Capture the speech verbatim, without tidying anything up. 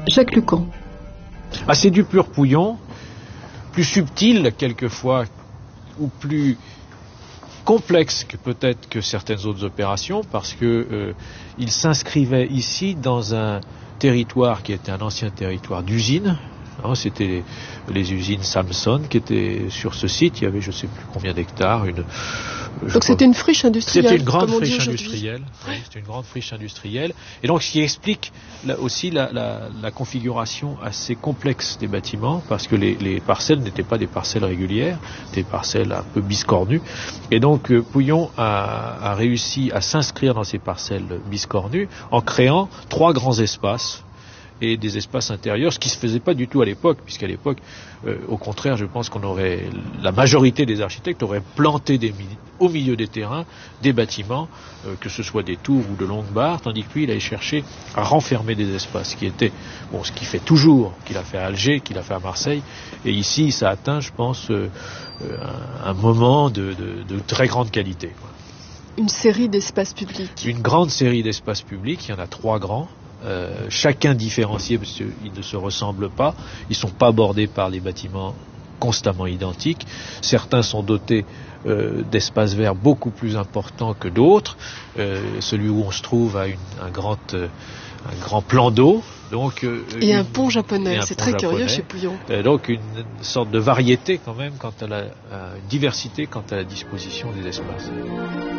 Jacques Lucan. Ah, c'est du pur Pouillon, plus subtil quelquefois, ou plus complexe que peut-être que certaines autres opérations, parce que euh, il s'inscrivait ici dans un territoire qui était un ancien territoire d'usine. Hein, c'était les, les usines Samson qui étaient sur ce site. Il y avait je ne sais plus combien d'hectares. Une, donc c'était une friche industrielle. C'était une grande friche industrielle. Oui, c'était une grande friche industrielle. Et donc ce qui explique là, aussi la, la, la configuration assez complexe des bâtiments, parce que les, les parcelles n'étaient pas des parcelles régulières, des parcelles un peu biscornues. Et donc euh, Pouillon a, a réussi à s'inscrire dans ces parcelles biscornues en créant trois grands espaces et des espaces intérieurs, ce qui ne se faisait pas du tout à l'époque, puisqu'à l'époque, euh, au contraire, je pense qu'on aurait, la majorité des architectes auraient planté des, au milieu des terrains des bâtiments, euh, que ce soit des tours ou de longues barres, tandis que lui, il allait chercher à renfermer des espaces, qui étaient, bon, ce qu'il fait toujours, qu'il a fait à Alger, qu'il a fait à Marseille, et ici, ça atteint, je pense, euh, un, un moment de, de, de très grande qualité, quoi. Une série d'espaces publics. Une grande série d'espaces publics, il y en a trois grands. Euh, chacun différencié parce qu'ils ne se ressemblent pas, ils ne sont pas bordés par des bâtiments constamment identiques. Certains sont dotés euh, d'espaces verts beaucoup plus importants que d'autres. Euh, celui où on se trouve a une, un, grand, euh, un grand plan d'eau. Donc, euh, et une, un pont japonais, c'est très japonais. Curieux chez Pouillon. Euh, donc une, une sorte de variété quand même, quant à la à une diversité quant à la disposition des espaces.